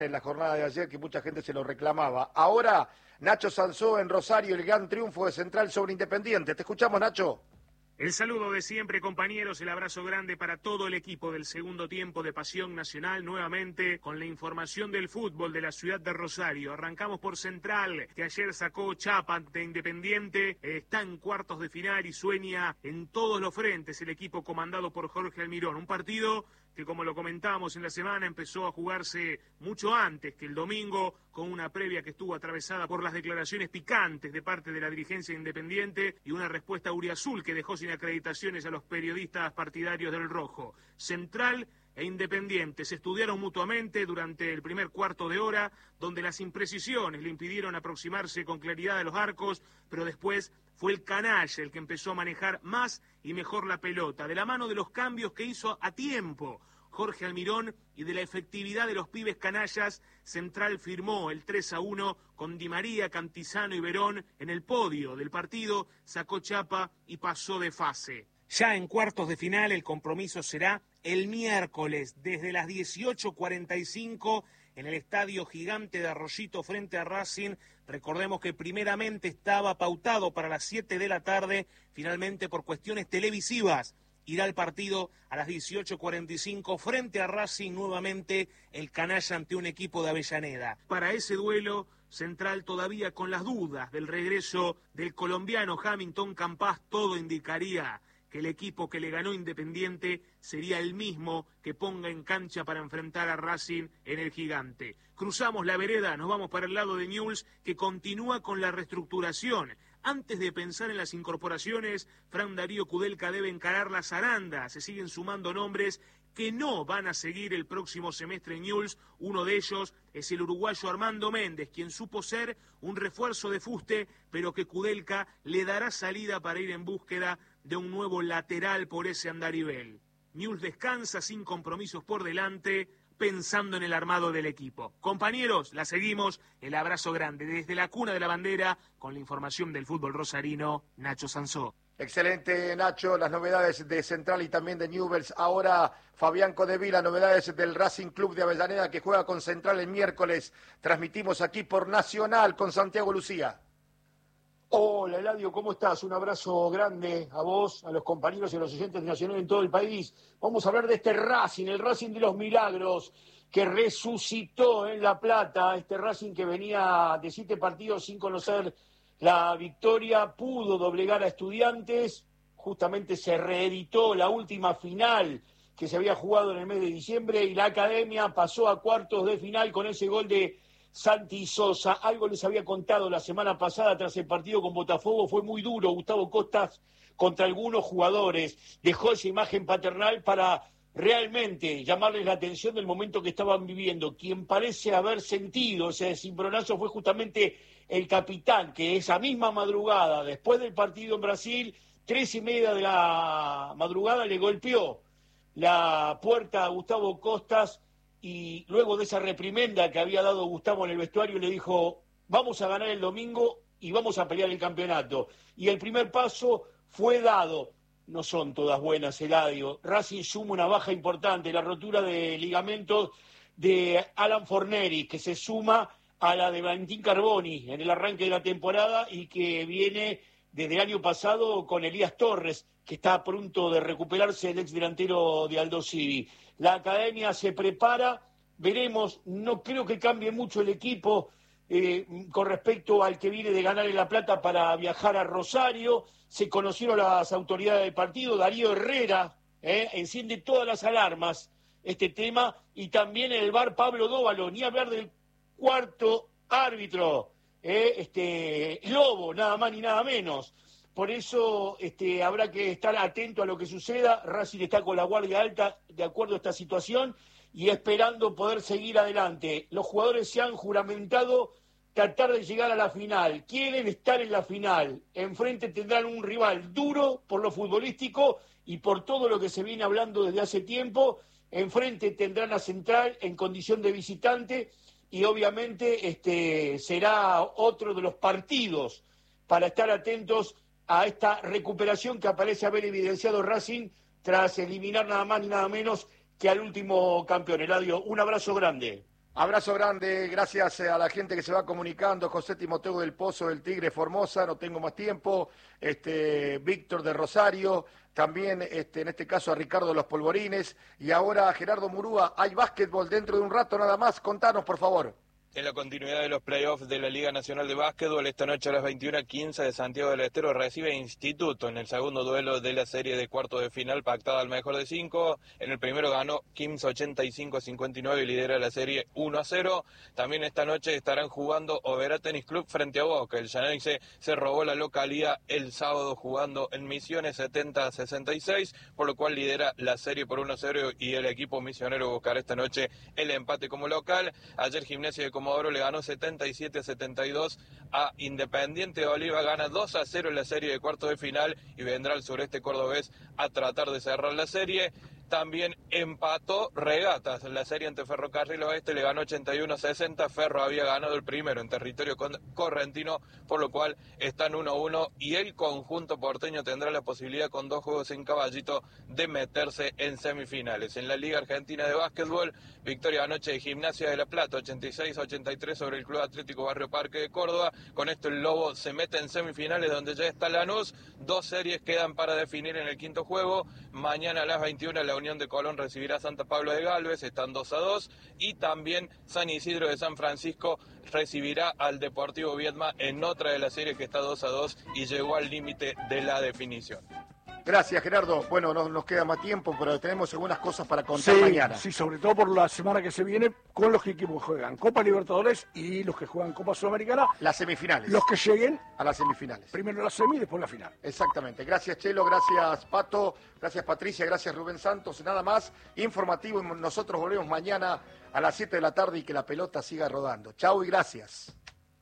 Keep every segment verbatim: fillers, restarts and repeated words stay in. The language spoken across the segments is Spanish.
en la jornada de ayer que mucha gente se lo reclamaba. Ahora, Nacho Sansó en Rosario, el gran triunfo de Central sobre Independiente. Te escuchamos, Nacho. El saludo de siempre, compañeros, el abrazo grande para todo el equipo del segundo tiempo de Pasión Nacional, nuevamente con la información del fútbol de la ciudad de Rosario. Arrancamos por Central, que ayer sacó chapa ante Independiente, está en cuartos de final y sueña en todos los frentes el equipo comandado por Jorge Almirón. Un partido que, como lo comentábamos en la semana, empezó a jugarse mucho antes que el domingo, con una previa que estuvo atravesada por las declaraciones picantes de parte de la dirigencia Independiente y una respuesta uriazul que dejó sin acreditaciones a los periodistas partidarios del Rojo. Central e Independiente se estudiaron mutuamente durante el primer cuarto de hora, donde las imprecisiones le impidieron aproximarse con claridad a los arcos, pero después fue el canalla el que empezó a manejar más y mejor la pelota, de la mano de los cambios que hizo a tiempo Jorge Almirón y de la efectividad de los pibes canallas. Central firmó el tres a uno con Di María, Cantizano y Verón en el podio del partido, sacó chapa y pasó de fase. Ya en cuartos de final el compromiso será el miércoles desde las dieciocho cuarenta y cinco en el Estadio Gigante de Arroyito frente a Racing. Recordemos que primeramente estaba pautado para las siete de la tarde, finalmente por cuestiones televisivas irá al partido a las dieciocho cuarenta y cinco frente a Racing, nuevamente el canalla ante un equipo de Avellaneda. Para ese duelo, Central todavía con las dudas del regreso del colombiano Hamilton Campas, todo indicaría que el equipo que le ganó Independiente sería el mismo que ponga en cancha para enfrentar a Racing en el Gigante. Cruzamos la vereda, nos vamos para el lado de Newell's, que continúa con la reestructuración. Antes de pensar en las incorporaciones, Fran Darío Kudelka debe encarar la zaranda. Se siguen sumando nombres que no van a seguir el próximo semestre en Newell's. Uno de ellos es el uruguayo Armando Méndez, quien supo ser un refuerzo de fuste, pero que Kudelka le dará salida para ir en búsqueda de un nuevo lateral por ese andarivel. Newell's descansa sin compromisos por delante, pensando en el armado del equipo. Compañeros, la seguimos, el abrazo grande desde la cuna de la bandera, con la información del fútbol rosarino, Nacho Sansó. Excelente, Nacho, las novedades de Central y también de Newell's. Ahora, Fabián Codevila, novedades del Racing Club de Avellaneda, que juega con Central el miércoles. Transmitimos aquí por Nacional con Santiago Lucía. Hola, Eladio, ¿cómo estás? Un abrazo grande a vos, a los compañeros y a los oyentes de Nacional en todo el país. Vamos a hablar de este Racing, el Racing de los Milagros, que resucitó en La Plata. Este Racing que venía de siete partidos sin conocer la victoria, pudo doblegar a Estudiantes. Justamente se reeditó la última final que se había jugado en el mes de diciembre y la Academia pasó a cuartos de final con ese gol de Santi Sosa. Algo les había contado la semana pasada tras el partido con Botafogo, fue muy duro Gustavo Costas contra algunos jugadores, dejó esa imagen paternal para realmente llamarles la atención del momento que estaban viviendo. Quien parece haber sentido ese cimbronazo fue justamente el capitán, que esa misma madrugada, después del partido en Brasil, tres y media de la madrugada, le golpeó la puerta a Gustavo Costas. Y luego de esa reprimenda que había dado Gustavo en el vestuario, le dijo, vamos a ganar el domingo y vamos a pelear el campeonato. Y el primer paso fue dado. No son todas buenas, Eladio. Racing suma una baja importante, la rotura de ligamentos de Alan Forneri, que se suma a la de Valentín Carboni en el arranque de la temporada y que viene desde el año pasado con Elías Torres, que está a punto de recuperarse, el ex delantero de Aldo Civi. La Academia se prepara, veremos, no creo que cambie mucho el equipo eh, con respecto al que viene de ganar en La Plata para viajar a Rosario. Se conocieron las autoridades del partido, Darío Herrera eh, enciende todas las alarmas este tema, y también en el V A R Pablo Dóvalo, ni hablar del cuarto árbitro, eh, este Lobo, nada más ni nada menos. Por eso este, habrá que estar atento a lo que suceda. Racing está con la guardia alta de acuerdo a esta situación y esperando poder seguir adelante. Los jugadores se han juramentado tratar de llegar a la final. Quieren estar en la final. Enfrente tendrán un rival duro por lo futbolístico y por todo lo que se viene hablando desde hace tiempo. Enfrente tendrán a Central en condición de visitante y obviamente este, será otro de los partidos para estar atentos a esta recuperación que aparece haber evidenciado Racing tras eliminar nada más ni nada menos que al último campeón. Eladio, un abrazo grande. Abrazo grande, gracias a la gente que se va comunicando, José Timoteo del Pozo del Tigre Formosa, no tengo más tiempo, este Víctor de Rosario, también este, en este caso a Ricardo de los Polvorines, y ahora a Gerardo Murúa. Hay básquetbol dentro de un rato nada más, contanos por favor. En la continuidad de los playoffs de la Liga Nacional de Básquetbol, esta noche a las veintiuna quince de Santiago del Estero recibe Instituto en el segundo duelo de la serie de cuartos de final pactada al mejor de cinco. En el primero ganó Kings ochenta y cinco a cincuenta y nueve y lidera la serie uno a cero. También esta noche estarán jugando Oberá Tenis Club frente a Boca. El Xeneize se robó la localidad el sábado jugando en Misiones setenta a sesenta y seis, por lo cual lidera la serie por uno a cero y el equipo misionero buscará esta noche el empate como local. Ayer Gimnasia de Comodoro le ganó setenta y siete a setenta y dos a Independiente de Oliva, gana dos a cero en la serie de cuartos de final y vendrá el sureste cordobés a tratar de cerrar la serie. También empató Regatas, la serie ante Ferrocarril Oeste le ganó ochenta y uno a sesenta, Ferro había ganado el primero en territorio correntino, por lo cual están uno a uno y el conjunto porteño tendrá la posibilidad con dos juegos en Caballito de meterse en semifinales. En la Liga Argentina de Básquetbol, victoria anoche de Gimnasia de La Plata, ochenta y seis a ochenta y tres sobre el Club Atlético Barrio Parque de Córdoba. Con esto el Lobo se mete en semifinales donde ya está Lanús, dos series quedan para definir en el quinto juego. Mañana a las veintiuna la Unión de Colón recibirá a Santa Pablo de Galvez, están dos a dos, y también San Isidro de San Francisco recibirá al Deportivo Viedma en otra de las series que está dos a dos y llegó al límite de la definición. Gracias, Gerardo. Bueno, no nos queda más tiempo, pero tenemos algunas cosas para contar sí, mañana. Sí, sobre todo por la semana que se viene, con los equipos que juegan Copa Libertadores y los que juegan Copa Sudamericana. Las semifinales. Los que lleguen a las semifinales. Primero la semi y después la final. Exactamente. Gracias, Chelo. Gracias, Pato. Gracias, Patricia. Gracias, Rubén Santos. Nada más informativo. Nosotros volvemos mañana a las siete de la tarde y que la pelota siga rodando. Chau y gracias.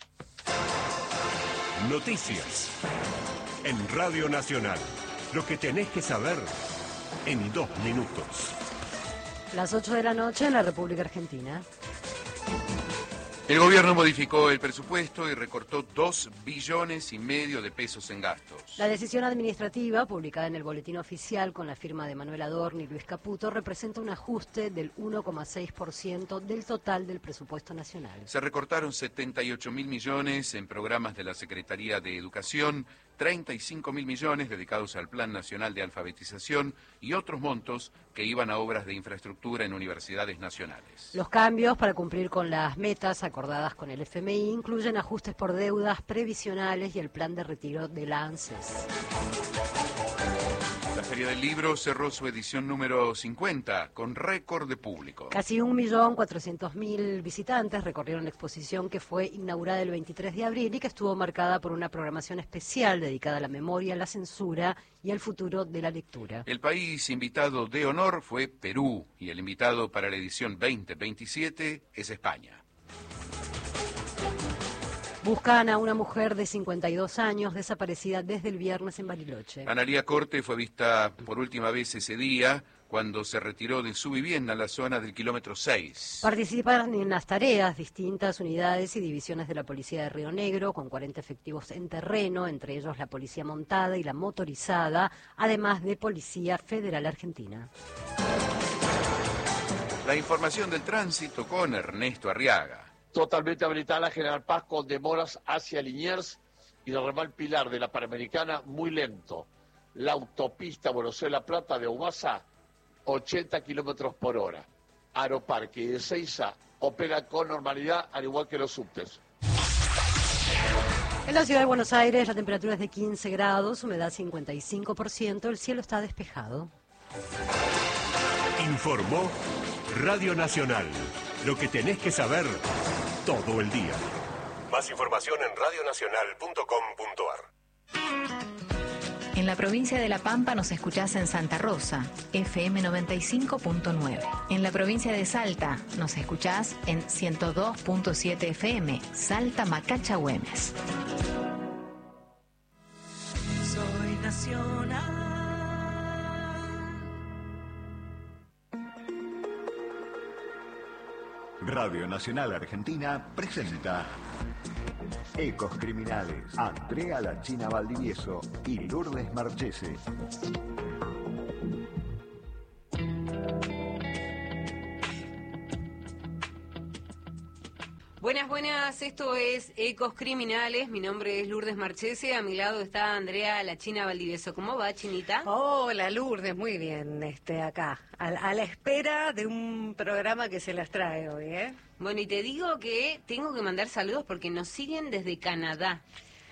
Noticias en Radio Nacional. Lo que tenés que saber en dos minutos. Las ocho de la noche en la República Argentina. El gobierno modificó el presupuesto y recortó dos billones y medio de pesos en gastos. La decisión administrativa, publicada en el Boletín Oficial con la firma de Manuel Adorni y Luis Caputo, representa un ajuste del uno coma seis por ciento del total del presupuesto nacional. Se recortaron setenta y ocho mil millones en programas de la Secretaría de Educación, treinta y cinco mil millones dedicados al Plan Nacional de Alfabetización y otros montos que iban a obras de infraestructura en universidades nacionales. Los cambios para cumplir con las metas acordadas con el F M I incluyen ajustes por deudas previsionales y el plan de retiro de la ANSES. La Feria del Libro cerró su edición número cincuenta con récord de público. Casi un millón cuatrocientos mil visitantes recorrieron la exposición que fue inaugurada el veintitrés de abril y que estuvo marcada por una programación especial dedicada a la memoria, la censura y al futuro de la lectura. El país invitado de honor fue Perú y el invitado para la edición veinte veintisiete es España. Buscan a una mujer de cincuenta y dos años desaparecida desde el viernes en Bariloche. Analía Corte fue vista por última vez ese día cuando se retiró de su vivienda en la zona del kilómetro seis. Participan en las tareas distintas unidades y divisiones de la Policía de Río Negro, con cuarenta efectivos en terreno, entre ellos la Policía Montada y la Motorizada, además de Policía Federal Argentina. La información del tránsito con Ernesto Arriaga. Totalmente habilitada la General Paz con demoras hacia Liniers y el ramal Pilar de la Panamericana muy lento. La autopista Buenos Aires-La Plata de Humasa, ochenta kilómetros por hora. Aeroparque y de Ezeiza opera con normalidad, al igual que los subtes. En la ciudad de Buenos Aires la temperatura es de quince grados, humedad cincuenta y cinco por ciento, el cielo está despejado. Informó Radio Nacional. Lo que tenés que saber todo el día. Más información en radio nacional punto com punto a r. En la provincia de La Pampa nos escuchás en Santa Rosa, F M noventa y cinco punto nueve. En la provincia de Salta nos escuchás en ciento dos punto siete F M, Salta Macacha Güemes. Soy nacional. Radio Nacional Argentina presenta Ecos Criminales. Andrea La China Valdivieso y Lourdes Marchese. Buenas, buenas, esto es Ecos Criminales, mi nombre es Lourdes Marchese, a mi lado está Andrea La China Valdivieso. ¿Cómo va, Chinita? Hola, Lourdes, muy bien, este, acá, a, a la espera de un programa que se las trae hoy, ¿eh? Bueno, y te digo que tengo que mandar saludos porque nos siguen desde Canadá.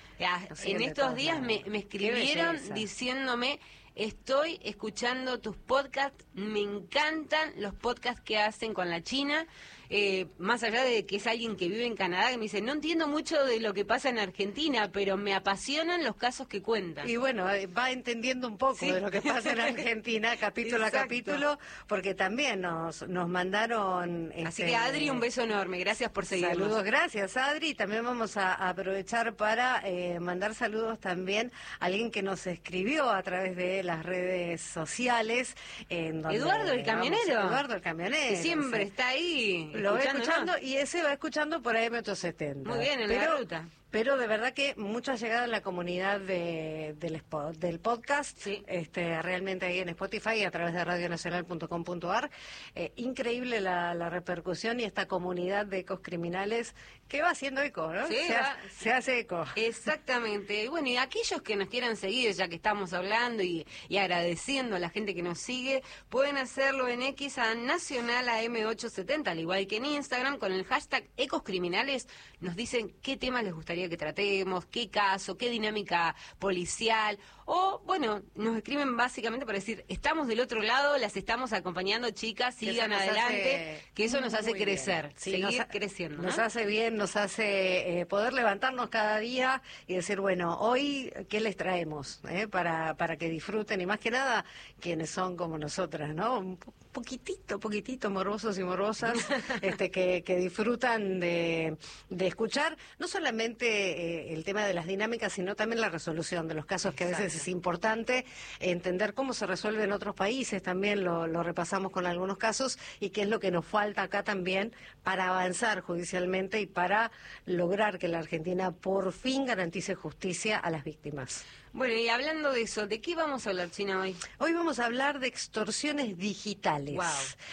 En estos días me, me escribieron diciéndome... Estoy escuchando tus podcasts, me encantan los podcasts que hacen con la China, eh, más allá de que es alguien que vive en Canadá, que me dice, no entiendo mucho de lo que pasa en Argentina, pero me apasionan los casos que cuentan. Y bueno, va entendiendo un poco ¿Sí? de lo que pasa en Argentina, capítulo Exacto. a capítulo, porque también nos, nos mandaron... Así este, que Adri, un beso enorme, gracias por seguirnos. Saludos, gracias Adri, también vamos a aprovechar para eh, mandar saludos también a alguien que nos escribió a través de las redes sociales. En donde, Eduardo el camionero. Vamos, Eduardo el camionero. Que siempre sí. está ahí. Lo va escuchando y ese va escuchando por A M ochocientos setenta. Muy bien, en pero, la ruta. Pero de verdad que mucha llegada en la comunidad de, del, spot, del podcast, sí. este, realmente ahí en Spotify y a través de radio nacional punto com punto a r. Eh, increíble la, la repercusión y esta comunidad de ecos criminales que va haciendo eco, ¿no? Sí, se, va, ha, se hace eco. Exactamente. Y bueno, y aquellos que nos quieran seguir, ya que estamos hablando y, y agradeciendo a la gente que nos sigue, pueden hacerlo en X a Nacional A M ochocientos setenta, al igual que en Instagram, con el hashtag Ecos Criminales. Nos dicen qué temas les gustaría que tratemos, qué caso, qué dinámica policial, o bueno, nos escriben básicamente para decir, estamos del otro lado, las estamos acompañando, chicas, sigan adelante, hace, que eso nos hace crecer, sí, seguir nos, creciendo. Nos ¿no? hace bien, nos hace eh, poder levantarnos cada día y decir, bueno, hoy, ¿qué les traemos? Eh, para, para que disfruten, y más que nada, quienes son como nosotras, ¿no? Un poquitito, poquitito morbosos y morbosas, este, que, que disfrutan de, de escuchar, no solamente eh, el tema de las dinámicas, sino también la resolución de los casos, que Exacto. a veces es importante entender cómo se resuelve en otros países, también lo, lo repasamos con algunos casos, y qué es lo que nos falta acá también para avanzar judicialmente y para lograr que la Argentina por fin garantice justicia a las víctimas. Bueno, y hablando de eso, ¿de qué vamos a hablar, China, hoy? Hoy vamos a hablar de extorsiones digitales. Wow.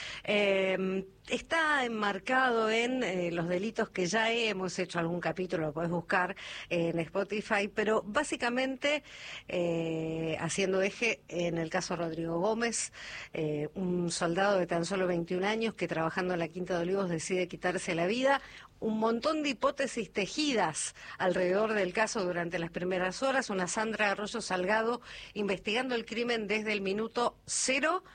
Eh, está enmarcado en eh, los delitos que ya hemos hecho algún capítulo, lo podés buscar en Spotify, pero básicamente eh, haciendo eje en el caso Rodrigo Gómez, eh, un soldado de tan solo veintiún años que trabajando en la Quinta de Olivos decide quitarse la vida. Un montón de hipótesis tejidas alrededor del caso durante las primeras horas. Una Sandra Arroyo Salgado investigando el crimen desde el minuto cero,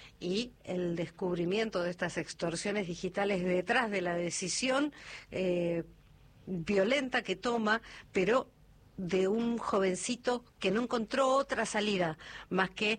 y el descubrimiento de estas extorsiones digitales detrás de la decisión eh, violenta que toma, pero de un jovencito que no encontró otra salida más que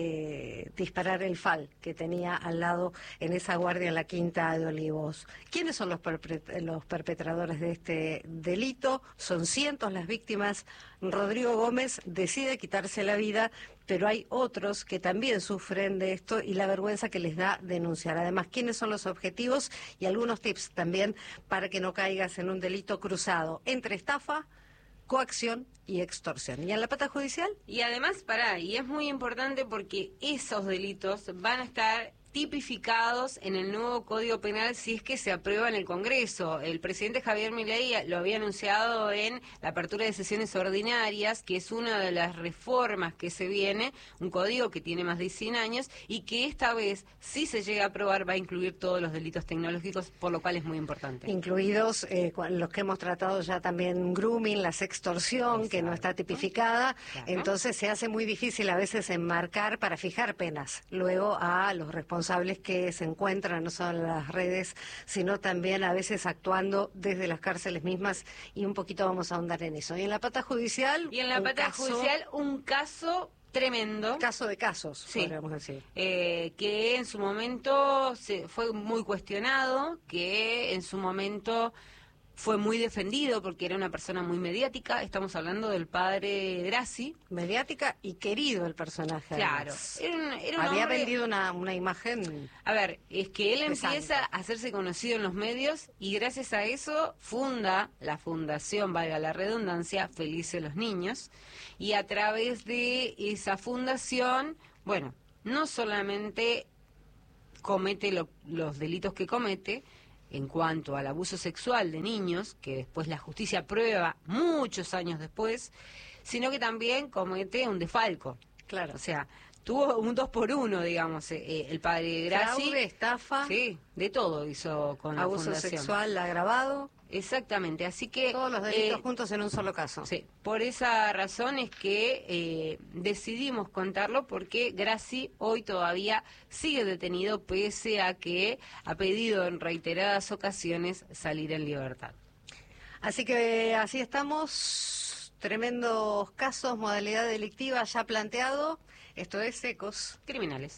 eh, disparar el fal que tenía al lado en esa guardia en la Quinta de Olivos. ¿Quiénes son los, perpet- los perpetradores de este delito? Son cientos las víctimas. Rodrigo Gómez decide quitarse la vida, pero hay otros que también sufren de esto y la vergüenza que les da denunciar. Además, ¿quiénes son los objetivos? Y algunos tips también para que no caigas en un delito cruzado entre estafa, coacción y extorsión. ¿Y en la pata judicial? Y además, pará, y es muy importante porque esos delitos van a estar tipificados en el nuevo Código Penal si es que se aprueba en el Congreso. El presidente Javier Milei lo había anunciado en la apertura de sesiones ordinarias, que es una de las reformas que se viene, un código que tiene más de cien años y que esta vez, si se llega a aprobar, va a incluir todos los delitos tecnológicos, por lo cual es muy importante. Incluidos eh, los que hemos tratado ya también, grooming, la sextorsión, Exacto. que no está tipificada, claro. Entonces se hace muy difícil a veces enmarcar para fijar penas luego a los responsables que se encuentran no solo en las redes, sino también a veces actuando desde las cárceles mismas, y un poquito vamos a ahondar en eso. Y en la pata judicial... Y en la pata caso, judicial un caso tremendo. Caso de casos, sí. podríamos decir. Eh, que en su momento se fue muy cuestionado, que en su momento... fue muy defendido porque era una persona muy mediática. Estamos hablando del padre Grassi. Mediática y querido el personaje. Claro. Era un, era un Había hombre... vendido una, una imagen... A ver, es que él pesante. Empieza a hacerse conocido en los medios y gracias a eso funda la fundación, valga la redundancia, Felices los Niños. Y a través de esa fundación, bueno, no solamente comete lo, los delitos que comete, en cuanto al abuso sexual de niños, que después la justicia prueba muchos años después, sino que también comete un desfalco. Claro. O sea, tuvo un dos por uno, digamos, eh, el padre de Grassi. Fraude, estafa. Sí, de todo hizo con la abuso fundación. sexual agravado. Exactamente, así que... Todos los delitos eh, juntos en un solo caso. Sí, por esa razón es que eh, decidimos contarlo, porque Grassi hoy todavía sigue detenido, pese a que ha pedido en reiteradas ocasiones salir en libertad. Así que así estamos, tremendos casos, modalidad delictiva ya planteado. Esto es Ecos Criminales.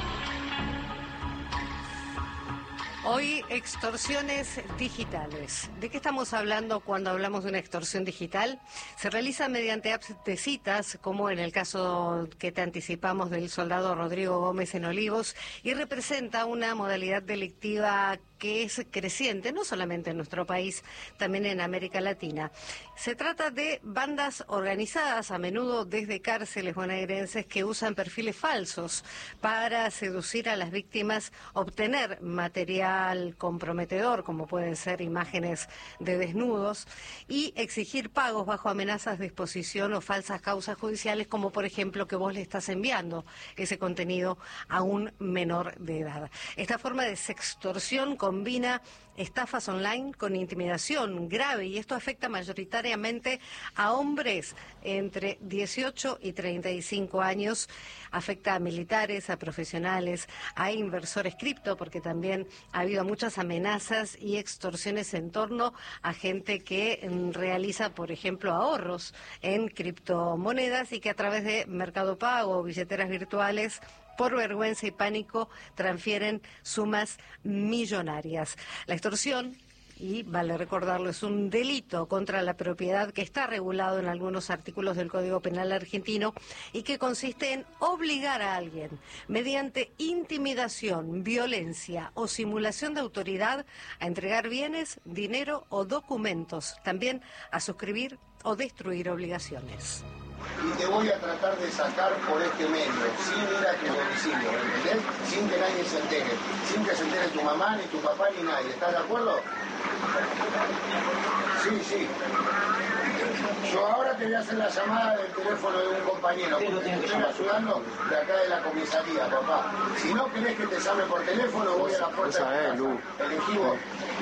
Hoy, extorsiones digitales. ¿De qué estamos hablando cuando hablamos de una extorsión digital? Se realiza mediante apps de citas, como en el caso que te anticipamos del soldado Rodrigo Gómez en Olivos, y representa una modalidad delictiva que es creciente, no solamente en nuestro país, también en América Latina. Se trata de bandas organizadas, a menudo desde cárceles bonaerenses, que usan perfiles falsos para seducir a las víctimas, obtener material comprometedor, como pueden ser imágenes de desnudos, y exigir pagos bajo amenazas de exposición o falsas causas judiciales, como por ejemplo que vos le estás enviando ese contenido a un menor de edad. Esta forma de sextorsión combina estafas online con intimidación grave, y esto afecta mayoritariamente a hombres entre dieciocho y treinta y cinco años, afecta a militares, a profesionales, a inversores cripto, porque también ha habido muchas amenazas y extorsiones en torno a gente que mm, realiza, por ejemplo, ahorros en criptomonedas, y que a través de Mercado Pago o billeteras virtuales, por vergüenza y pánico, transfieren sumas millonarias. La extorsión, y vale recordarlo, es un delito contra la propiedad que está regulado en algunos artículos del Código Penal argentino, y que consiste en obligar a alguien, mediante intimidación, violencia o simulación de autoridad, a entregar bienes, dinero o documentos, también a suscribir o destruir obligaciones. Y te voy a tratar de sacar por este medio, sin ir a tu domicilio, ¿entendés? Sin que nadie se entere, sin que se entere tu mamá, ni tu papá, ni nadie. ¿Estás de acuerdo? Sí, sí. Yo ahora te voy a hacer la llamada del teléfono de un compañero, porque te estoy ayudando de acá de la comisaría, papá. Si no querés que te llame por teléfono, voy a la puerta de tu casa. Elegí vos.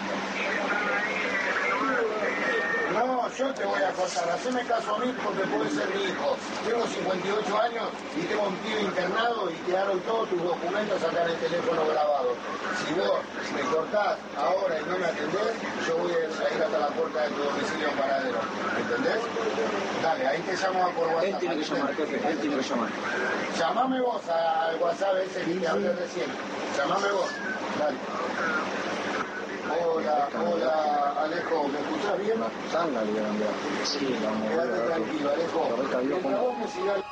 No, yo te voy a contar, haceme caso a mí porque puedes ser mi hijo. Tengo cincuenta y ocho años y tengo un pibe internado y quedaron todos tus documentos acá en el teléfono grabado. Si vos me cortás ahora y no me atendés, yo voy a ir hasta la puerta de tu domicilio en Paradero. ¿Entendés? Dale, ahí te llamo por WhatsApp. Él tiene que llamar, jefe, él tiene que llamar. Llamame vos al WhatsApp ese que te hablé recién. Llamame vos. Dale. Hola, hola, Alejo, ¿me escuchás bien? Sanga le voy a enviar. Sí, vamos. Quédate tranquilo, Alejo.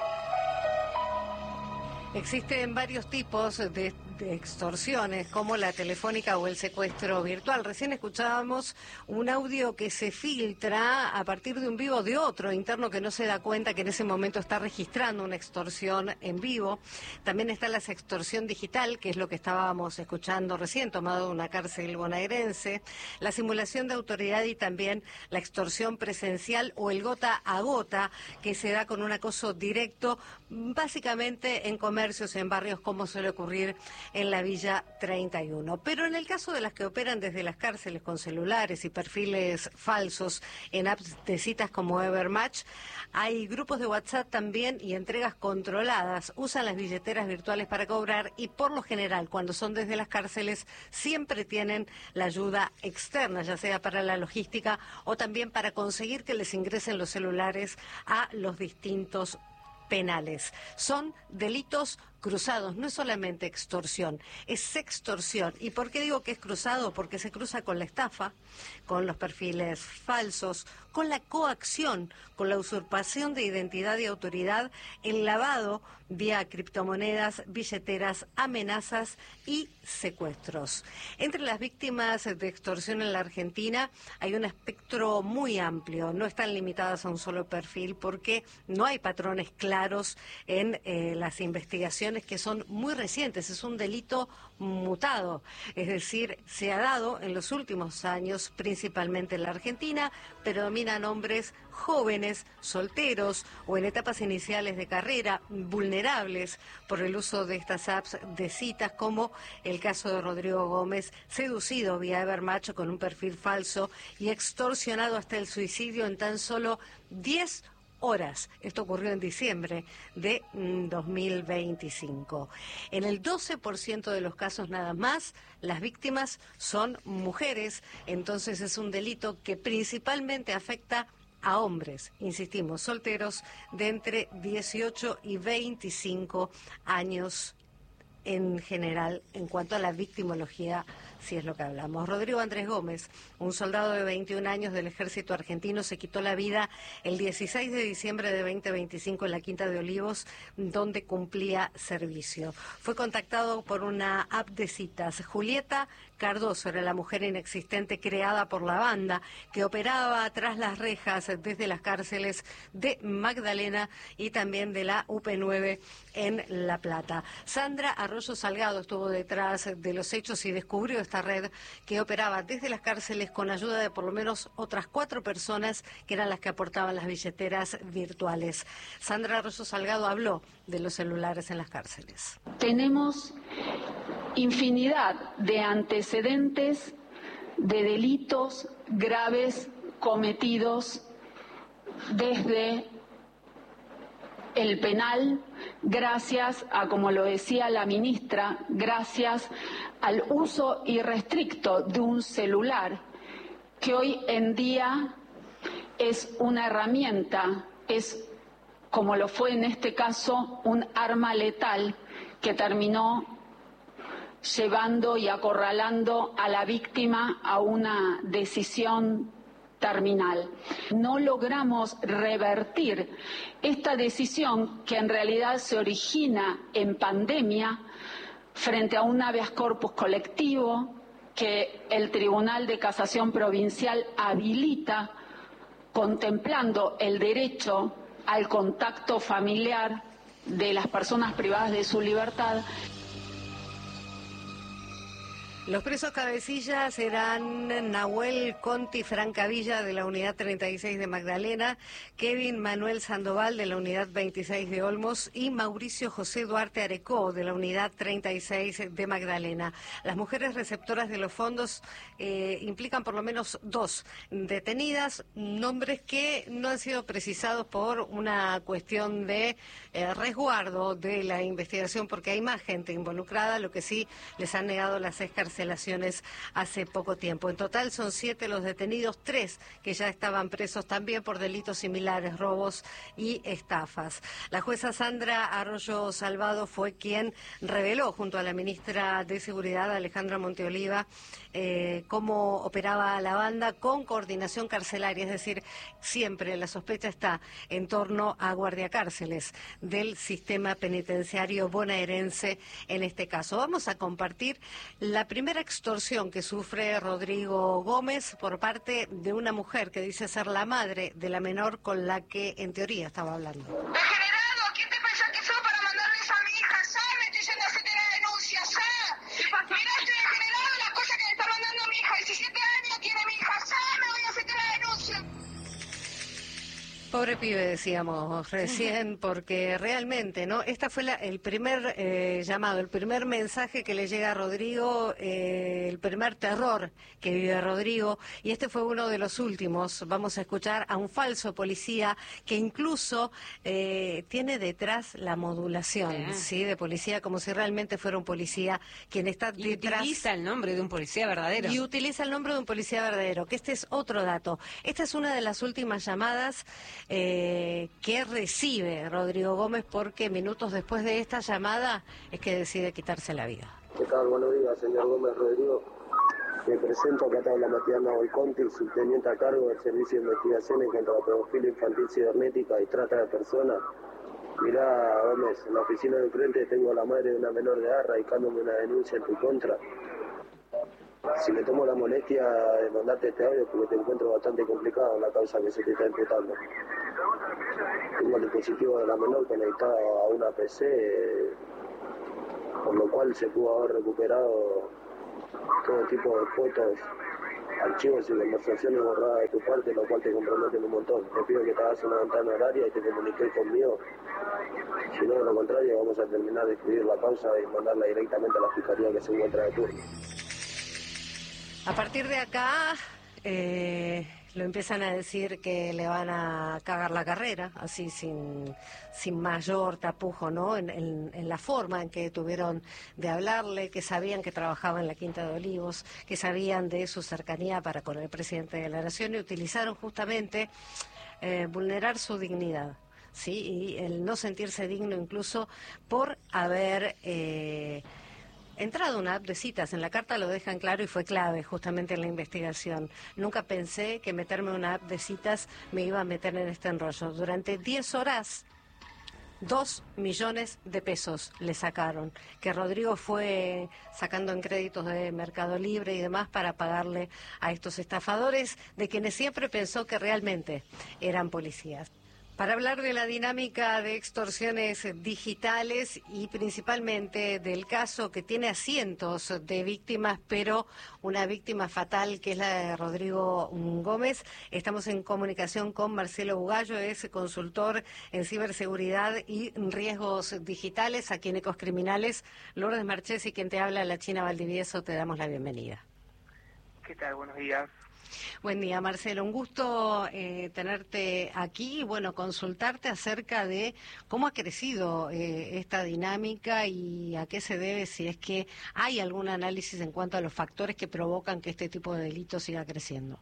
Existen varios tipos de, de extorsiones, como la telefónica o el secuestro virtual. Recién escuchábamos un audio que se filtra a partir de un vivo de otro interno, que no se da cuenta que en ese momento está registrando una extorsión en vivo. También está la extorsión digital, que es lo que estábamos escuchando recién, tomado de una cárcel bonaerense, la simulación de autoridad, y también la extorsión presencial o el gota a gota, que se da con un acoso directo, básicamente en comercios, en barrios, como suele ocurrir en la Villa treinta y uno. Pero en el caso de las que operan desde las cárceles con celulares y perfiles falsos en apps de citas como Evermatch, hay grupos de WhatsApp también y entregas controladas. Usan las billeteras virtuales para cobrar, y por lo general, cuando son desde las cárceles, siempre tienen la ayuda externa, ya sea para la logística o también para conseguir que les ingresen los celulares a los distintos penales. Son delitos cruzados, no es solamente extorsión, es sextorsión. ¿Y por qué digo que es cruzado? Porque se cruza con la estafa, con los perfiles falsos, con la coacción, con la usurpación de identidad y autoridad, el lavado vía criptomonedas, billeteras, amenazas y secuestros. Entre las víctimas de extorsión en la Argentina hay un espectro muy amplio, no están limitadas a un solo perfil, porque no hay patrones claros en eh, las investigaciones cuestiones que son muy recientes, es un delito mutado, es decir, se ha dado en los últimos años, principalmente en la Argentina, predominan hombres jóvenes, solteros o en etapas iniciales de carrera, vulnerables por el uso de estas apps de citas, como el caso de Rodrigo Gómez, seducido vía Evermatch con un perfil falso y extorsionado hasta el suicidio en tan solo diez horas. Esto ocurrió en diciembre de dos mil veinticinco. En el doce por ciento de los casos nada más, las víctimas son mujeres, entonces es un delito que principalmente afecta a hombres, insistimos, solteros de entre dieciocho y veinticinco años en general, en cuanto a la victimología, si es lo que hablamos. Rodrigo Andrés Gómez, un soldado de veintiún años del ejército argentino, se quitó la vida el dieciséis de diciembre de veinte veinticinco en la Quinta de Olivos, donde cumplía servicio. Fue contactado por una app de citas. Julieta Cardoso era la mujer inexistente creada por la banda que operaba tras las rejas desde las cárceles de Magdalena y también de la U P nueve en La Plata. Sandra Arroyo Salgado estuvo detrás de los hechos y descubrió esta red que operaba desde las cárceles con ayuda de por lo menos otras cuatro personas que eran las que aportaban las billeteras virtuales. Sandra Arroyo Salgado habló de los celulares en las cárceles. Tenemos infinidad de antecedentes de delitos graves cometidos desde el penal, gracias a, como lo decía la ministra, gracias al uso irrestricto de un celular, que hoy en día es una herramienta, es, como lo fue en este caso, un arma letal que terminó llevando y acorralando a la víctima a una decisión terminal. No logramos revertir esta decisión que en realidad se origina en pandemia frente a un habeas corpus colectivo que el Tribunal de Casación Provincial habilita contemplando el derecho al contacto familiar de las personas privadas de su libertad. Los presos cabecillas eran Nahuel Conti Francavilla de la Unidad treinta y seis de Magdalena, Kevin Manuel Sandoval de la Unidad veintiséis de Olmos y Mauricio José Duarte Arecó de la Unidad treinta y seis de Magdalena. Las mujeres receptoras de los fondos eh, implican por lo menos dos detenidas, nombres que no han sido precisados por una cuestión de eh, resguardo de la investigación, porque hay más gente involucrada, lo que sí les han negado las escarcelaciones hace poco tiempo. En total son siete los detenidos, tres que ya estaban presos también por delitos similares, robos y estafas. La jueza Sandra Arroyo Salgado fue quien reveló junto a la ministra de Seguridad, Alejandra Monteoliva, eh, cómo operaba la banda con coordinación carcelaria, es decir, siempre la sospecha está en torno a guardiacárceles del sistema penitenciario bonaerense en este caso. Vamos a compartir la primera extorsión que sufre Rodrigo Gómez por parte de una mujer que dice ser la madre de la menor con la que en teoría estaba hablando. ¡Degenerado! ¿Quién te pensás que sos para mandarme esa a mi hija? ¡Sa! Me estoy yendo a hacerte la denuncia, ¡sa! Mirá, estoy degenerado las cosas que le está mandando mi hija. diecisiete años tiene mi hija, ¡sa! Me voy a hacerte la denuncia. Pobre pibe, decíamos recién, porque realmente, ¿no? Esta fue la, el primer eh, llamado, el primer mensaje que le llega a Rodrigo, eh, el primer terror que vive Rodrigo, y este fue uno de los últimos. Vamos a escuchar a un falso policía que incluso eh, tiene detrás la modulación, eh. ¿sí? De policía, como si realmente fuera un policía quien está y detrás. Utiliza el nombre de un policía verdadero. Y utiliza el nombre de un policía verdadero, que este es otro dato. Esta es una de las últimas llamadas Eh, que recibe Rodrigo Gómez, porque minutos después de esta llamada es que decide quitarse la vida. ¿Qué tal? Buenos días, señor Gómez Rodrigo. Me presento, acá te habla Matías Nahuel Conti, subteniente a cargo del Servicio de Investigaciones contra la Pedofilia Infantil Cibernética y Trata de Personas. Mirá, Gómez, en la oficina de enfrente tengo a la madre de una menor de edad radicándome una denuncia en tu contra. Si me tomo la molestia de mandarte este audio porque te encuentro bastante complicado en la causa que se te está imputando. Tengo el dispositivo de la menor conectado a una P C por lo cual se pudo haber recuperado todo tipo de fotos, archivos y conversaciones borradas de tu parte, lo cual te comprometen un montón. Te pido que te hagas una ventana horaria y te comuniques conmigo. Si no, de lo contrario, vamos a terminar de escribir la causa y mandarla directamente a la fiscalía que se encuentra de turno. A partir de acá, eh, lo empiezan a decir que le van a cagar la carrera, así sin, sin mayor tapujo, ¿no? En, en, en la forma en que tuvieron de hablarle, que sabían que trabajaba en la Quinta de Olivos, que sabían de su cercanía para con el presidente de la Nación y utilizaron justamente eh, vulnerar su dignidad. Sí, y el no sentirse digno incluso por haber eh, entrado a una app de citas. En la carta lo dejan claro y fue clave justamente en la investigación. Nunca pensé que meterme en una app de citas me iba a meter en este enrollo. Durante diez horas, dos millones de pesos le sacaron, que Rodrigo fue sacando en créditos de Mercado Libre y demás para pagarle a estos estafadores, de quienes siempre pensó que realmente eran policías. Para hablar de la dinámica de extorsiones digitales y principalmente del caso que tiene a cientos de víctimas, pero una víctima fatal que es la de Rodrigo Gómez, estamos en comunicación con Marcelo Bugallo, es consultor en ciberseguridad y riesgos digitales aquí en Ecos Criminales. Lourdes Marchesi, quien te habla, la China Valdivieso, te damos la bienvenida. ¿Qué tal? Buenos días. Buen día, Marcelo. Un gusto eh, tenerte aquí y, bueno, consultarte acerca de cómo ha crecido eh, esta dinámica y a qué se debe, si es que hay algún análisis en cuanto a los factores que provocan que este tipo de delitos siga creciendo.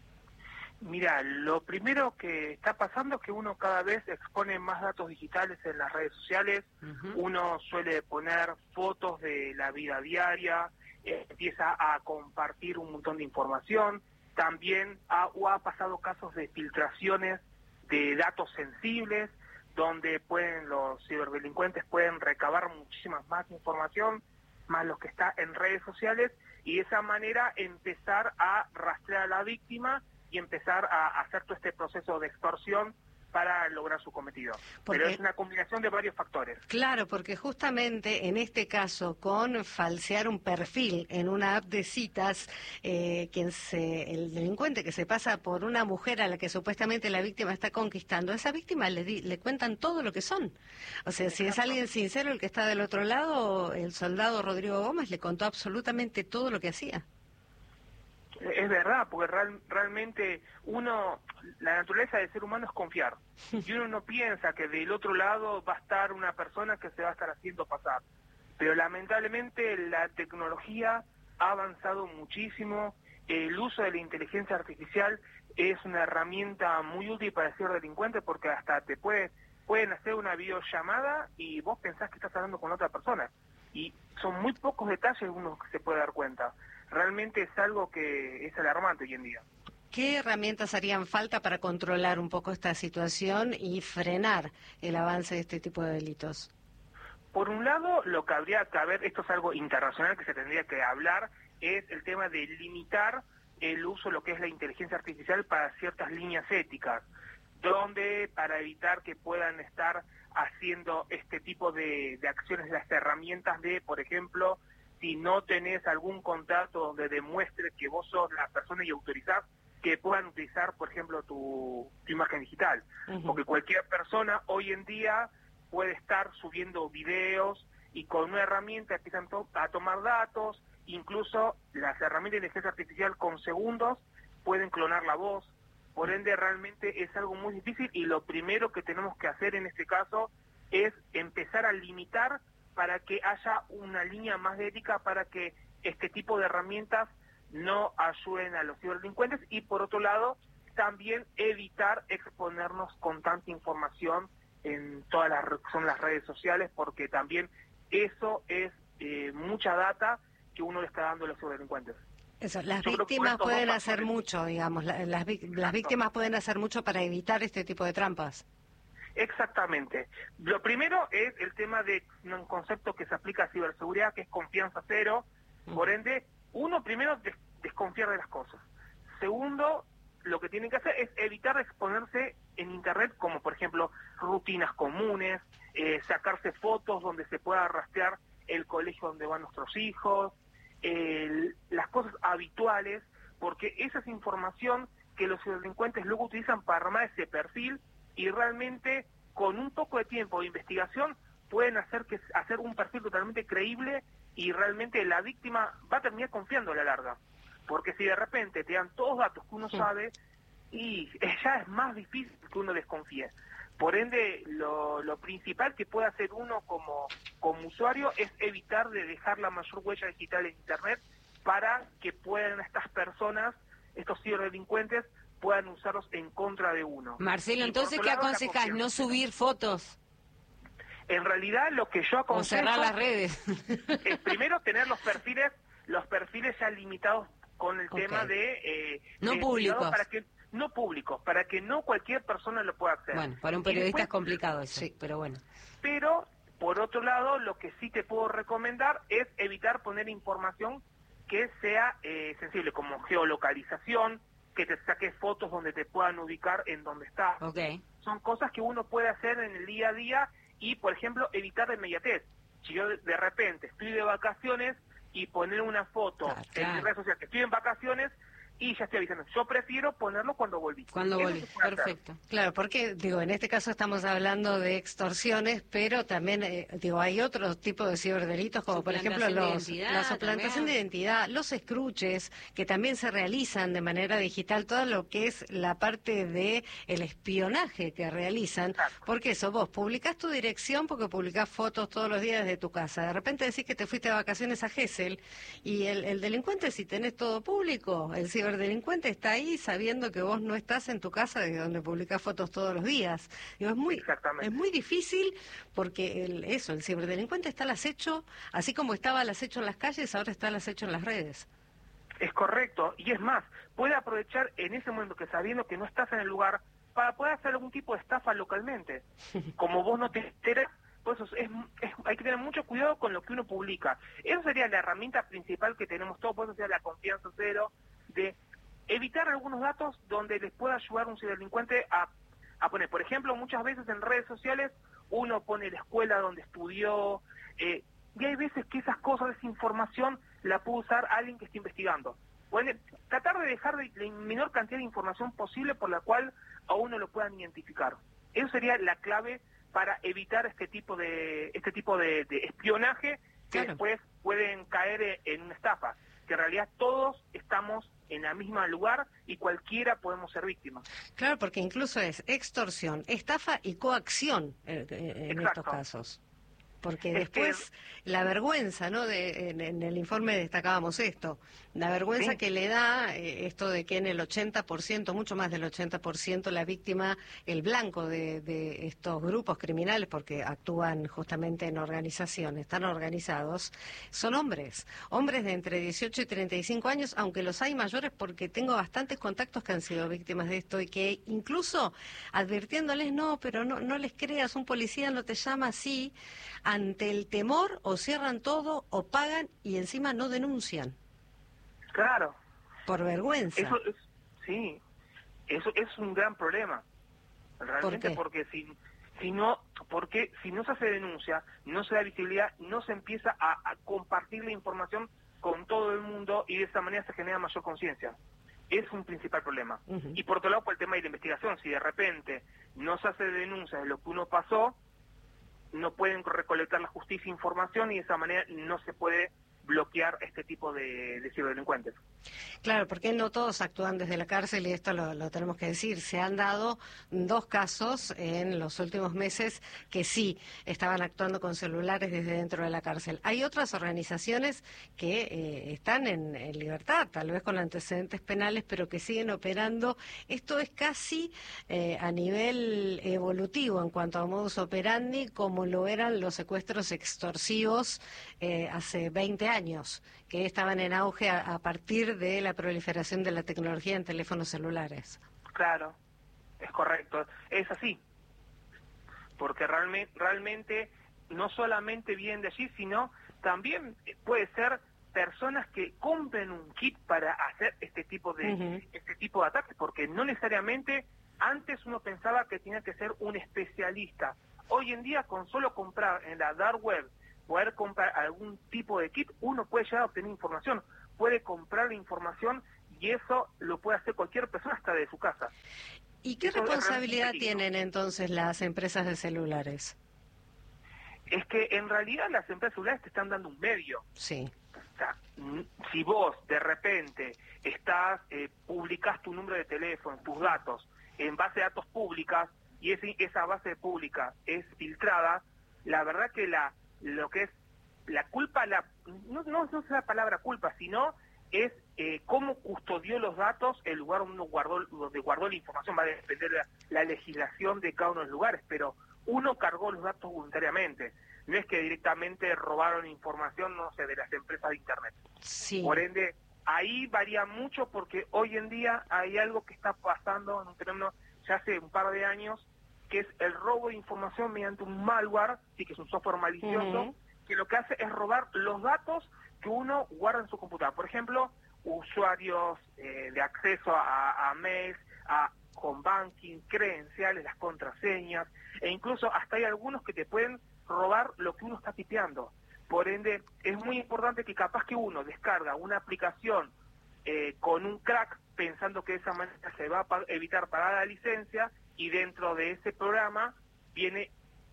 Mira, lo primero que está pasando es que uno cada vez expone más datos digitales en las redes sociales. Uh-huh. Uno suele poner fotos de la vida diaria, eh, empieza a compartir un montón de información. También ha, o ha pasado casos de filtraciones de datos sensibles, donde pueden los ciberdelincuentes pueden recabar muchísimas más información, más lo que está en redes sociales, y de esa manera empezar a rastrear a la víctima y empezar a hacer todo este proceso de extorsión para lograr su cometido. Porque, pero es una combinación de varios factores. Claro, porque justamente en este caso, con falsear un perfil en una app de citas, eh, quien se, el delincuente que se pasa por una mujer a la que supuestamente la víctima está conquistando, a esa víctima le, di, le cuentan todo lo que son. O sea, si es alguien sincero el que está del otro lado, el soldado Rodrigo Gómez le contó absolutamente todo lo que hacía. Es verdad, porque real, realmente uno, la naturaleza del ser humano es confiar, y uno no piensa que del otro lado va a estar una persona que se va a estar haciendo pasar, pero lamentablemente la tecnología ha avanzado muchísimo, el uso de la inteligencia artificial es una herramienta muy útil para el ciberdelincuente, porque hasta te puede, pueden hacer una videollamada y vos pensás que estás hablando con otra persona, y son muy pocos detalles uno que se puede dar cuenta. Realmente es algo que es alarmante hoy en día. ¿Qué herramientas harían falta para controlar un poco esta situación y frenar el avance de este tipo de delitos? Por un lado, lo que habría que haber, esto es algo internacional que se tendría que hablar, es el tema de limitar el uso de lo que es la inteligencia artificial para ciertas líneas éticas, donde para evitar que puedan estar haciendo este tipo de, de acciones, las herramientas de, por ejemplo, si no tenés algún contrato donde demuestre que vos sos la persona y autorizás, que puedan utilizar, por ejemplo, tu, tu imagen digital. Uh-huh. Porque cualquier persona hoy en día puede estar subiendo videos y con una herramienta empiezan to- a tomar datos, incluso las herramientas de inteligencia artificial con segundos pueden clonar la voz. Por ende, realmente es algo muy difícil, y lo primero que tenemos que hacer en este caso es empezar a limitar para que haya una línea más de ética, para que este tipo de herramientas no ayuden a los ciberdelincuentes, y por otro lado también evitar exponernos con tanta información en todas las son las redes sociales, porque también eso es eh, mucha data que uno le está dando a los ciberdelincuentes. Eso, las Yo víctimas pueden hacer mucho, digamos, las, las, las víctimas pueden hacer mucho para evitar este tipo de trampas. Exactamente. Lo primero es el tema de un concepto que se aplica a ciberseguridad, que es confianza cero. Por ende, uno primero des- desconfiar de las cosas. Segundo, lo que tienen que hacer es evitar exponerse en Internet, como por ejemplo rutinas comunes, eh, sacarse fotos donde se pueda rastrear el colegio donde van nuestros hijos, el, las cosas habituales, porque esa es información que los delincuentes luego utilizan para armar ese perfil y realmente con un poco de tiempo de investigación pueden hacer que hacer un perfil totalmente creíble y realmente la víctima va a terminar confiando a la larga. Porque si de repente te dan todos datos que uno sí. sabe, y ya es más difícil que uno desconfíe. Por ende, lo, lo principal que puede hacer uno como, como usuario es evitar de dejar la mayor huella digital en Internet para que puedan estas personas, estos ciberdelincuentes, puedan usarlos en contra de uno. Marcelo, entonces, ¿qué aconsejas? ¿No subir fotos? En realidad, lo que yo aconsejo... O cerrar las redes. Es primero tener los perfiles, los perfiles ya limitados con el okay. tema de... Eh, no de públicos. Para que, no públicos, para que no cualquier persona lo pueda hacer. Bueno, para un periodista después, es complicado eso, sí, pero bueno. Pero, por otro lado, lo que sí te puedo recomendar es evitar poner información que sea eh, sensible, como geolocalización, que te saques fotos donde te puedan ubicar en donde estás. Okay. Son cosas que uno puede hacer en el día a día y, por ejemplo, evitar la inmediatez. Si yo de repente estoy de vacaciones y poner una foto claro, en claro. mi red social que estoy en vacaciones y ya estoy avisando. Yo prefiero ponerlo cuando volví. Cuando volví, perfecto. Hacer. Claro, porque, digo, en este caso estamos hablando de extorsiones, pero también, eh, digo, hay otros tipos de ciberdelitos, como por ejemplo los, la suplantación también. de identidad, los escruches, que también se realizan de manera digital, todo lo que es la parte de el espionaje que realizan, claro. porque eso, vos publicás tu dirección porque publicás fotos todos los días desde tu casa, de repente decís que te fuiste de vacaciones a Gesell, y el, el delincuente, si tenés todo público, el ciber El delincuente está ahí sabiendo que vos no estás en tu casa desde donde publicás fotos todos los días. Digo, es muy es muy difícil porque el, eso, el ciberdelincuente está al acecho, así como estaba al acecho en las calles, ahora está al acecho en las redes. Es correcto, y es más, puede aprovechar en ese momento que sabiendo que no estás en el lugar para poder hacer algún tipo de estafa localmente. Como vos no te enteras, pues es, es, hay que tener mucho cuidado con lo que uno publica. Eso sería la herramienta principal que tenemos todos, por eso sería la confianza cero, de evitar algunos datos donde les pueda ayudar un ciberdelincuente a, a poner. Por ejemplo, muchas veces en redes sociales uno pone la escuela donde estudió, eh, y hay veces que esas cosas, esa información, la puede usar alguien que esté investigando. Bueno, tratar de dejar de, la menor cantidad de información posible por la cual a uno lo puedan identificar. Eso sería la clave para evitar este tipo de este tipo de, de espionaje que claro. después pueden caer en una estafa. Que en realidad todos estamos en el mismo lugar y cualquiera podemos ser víctimas. Claro, porque incluso es extorsión, estafa y coacción en, en estos casos. Porque es después que... la vergüenza, ¿no? De, en, en el informe destacábamos esto, la vergüenza sí. que le da eh, esto de que en el ochenta por ciento, mucho más del ochenta por ciento, la víctima, el blanco de, de estos grupos criminales, porque actúan justamente en organizaciones, están organizados, son hombres, hombres de entre dieciocho y treinta y cinco años, aunque los hay mayores, porque tengo bastantes contactos que han sido víctimas de esto y que incluso advirtiéndoles, no, pero no, no les creas, un policía no te llama así, ante el temor o cierran todo o pagan y encima no denuncian. Claro. Por vergüenza. Eso es, sí, eso es un gran problema. Realmente ¿Por porque si, si no porque si no se hace denuncia, no se da visibilidad, no se empieza a, a compartir la información con todo el mundo y de esa manera se genera mayor conciencia. Es un principal problema. Uh-huh. Y por otro lado, por el tema de la investigación, si de repente no se hace denuncia de lo que uno pasó, no pueden recolectar la justicia e información y de esa manera no se puede bloquear este tipo de, de ciberdelincuentes. Claro, porque no todos actúan desde la cárcel y esto lo, lo tenemos que decir. Se han dado dos casos en los últimos meses que sí estaban actuando con celulares desde dentro de la cárcel. Hay otras organizaciones que eh, están en, en libertad, tal vez con antecedentes penales, pero que siguen operando. Esto es casi eh, a nivel evolutivo en cuanto a modus operandi, como lo eran los secuestros extorsivos eh, hace veinte años, que estaban en auge a, a partir de la proliferación de la tecnología en teléfonos celulares. Claro, es correcto, es así, porque realmente, realmente no solamente vienen de allí, sino también puede ser personas que compren un kit para hacer este tipo de uh-huh. este tipo de ataques, porque no necesariamente antes uno pensaba que tenía que ser un especialista. Hoy en día, con solo comprar en la dark web poder comprar algún tipo de kit, uno puede llegar a obtener información, puede comprar la información y eso lo puede hacer cualquier persona hasta de su casa. ¿Y qué responsabilidad tienen entonces las empresas de celulares? Es que en realidad las empresas celulares te están dando un medio. Sí. O sea, si vos de repente estás, eh, publicás tu número de teléfono, tus datos, en base de datos públicas, y ese, esa base pública es filtrada, la verdad que la lo que es la culpa, la no, no, no es la palabra culpa, sino es eh, cómo custodió los datos, el lugar donde uno guardó, donde guardó la información. Va a depender de la, la legislación de cada uno de los lugares, pero uno cargó los datos voluntariamente. No es que directamente robaron información, no sé, de las empresas de Internet. Sí. Por ende, ahí varía mucho porque hoy en día hay algo que está pasando en un fenómeno ya hace un par de años, que es el robo de información mediante un malware, sí, que es un software malicioso, uh-huh. que lo que hace es robar los datos que uno guarda en su computadora. Por ejemplo, usuarios eh, de acceso a, a mails, a home banking, credenciales, las contraseñas, e incluso hasta hay algunos que te pueden robar lo que uno está tipeando. Por ende, es muy importante que capaz que uno descarga una aplicación eh, con un crack pensando que de esa manera se va a pa- evitar pagar la licencia, y dentro de ese programa viene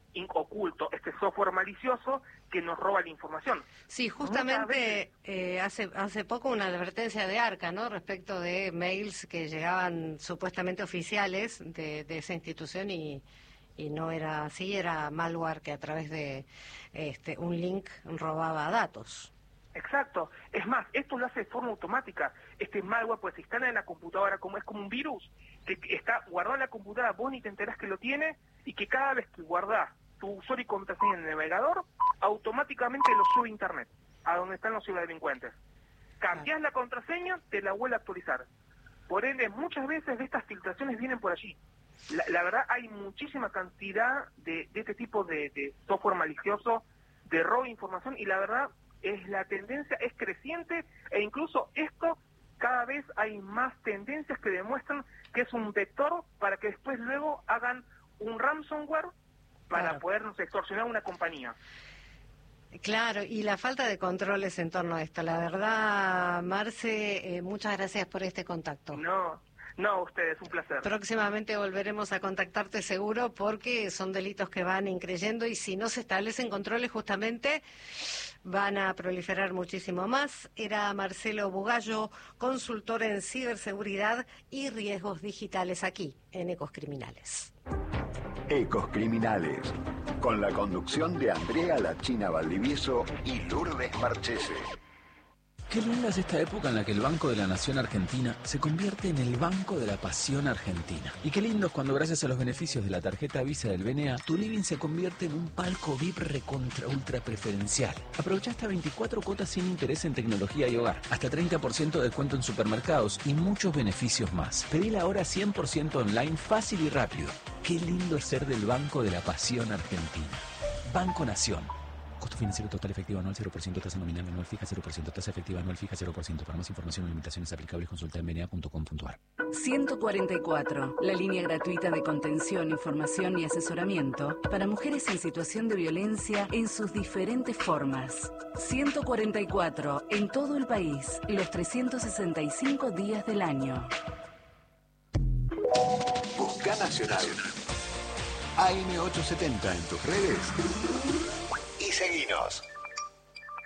oculto este software malicioso que nos roba la información. Sí, justamente eh, hace hace poco una advertencia de Arca, ¿no?, respecto de mails que llegaban supuestamente oficiales de, de esa institución y, y no era así, era malware que a través de este un link robaba datos. Exacto. Es más, esto lo hace de forma automática. Este malware pues se instala en la computadora, como es como un virus que está guardado en la computadora, vos ni te enterás que lo tiene, y que cada vez que guardás tu usuario y contraseña en el navegador, automáticamente lo sube a Internet, a donde están los ciberdelincuentes. Cambiás la contraseña, te la vuelve a actualizar. Por ende, muchas veces de estas filtraciones vienen por allí. La, la verdad, hay muchísima cantidad de, de este tipo de, de software malicioso, de robo de información, y la verdad es la tendencia es creciente, e incluso esto cada vez hay más tendencias que demuestran que es un vector para que después luego hagan un ransomware para claro. podernos extorsionar a una compañía. Claro, y la falta de controles en torno a esto. La verdad, Marce, eh, muchas gracias por este contacto. No, no, ustedes, un placer. Próximamente volveremos a contactarte seguro, porque son delitos que van increyendo, y si no se establecen controles justamente van a proliferar muchísimo más. Era Marcelo Bugallo, consultor en ciberseguridad y riesgos digitales, aquí en Ecos Criminales. Ecos Criminales, con la conducción de Andrea La China Valdivieso y Lourdes Marchese. Qué linda es esta época en la que el Banco de la Nación Argentina se convierte en el Banco de la Pasión Argentina. Y qué lindo es cuando, gracias a los beneficios de la tarjeta Visa del B N A, tu living se convierte en un palco V I P recontra ultra preferencial. Aprovecha hasta veinticuatro cuotas sin interés en tecnología y hogar, hasta treinta por ciento de descuento en supermercados y muchos beneficios más. Pedila ahora cien por ciento online, fácil y rápido. Qué lindo es ser del Banco de la Pasión Argentina. Banco Nación. Costo financiero total efectivo anual cero por ciento, tasa nominal anual fija cero por ciento, tasa efectiva anual fija cero por ciento. Para más información o limitaciones aplicables, consulta en b n a punto com punto a r. ciento cuarenta y cuatro, la línea gratuita de contención, información y asesoramiento para mujeres en situación de violencia en sus diferentes formas. ciento cuarenta y cuatro, en todo el país, los trescientos sesenta y cinco días del año. Busca Nacional. A M ochocientos setenta en tus redes y seguinos.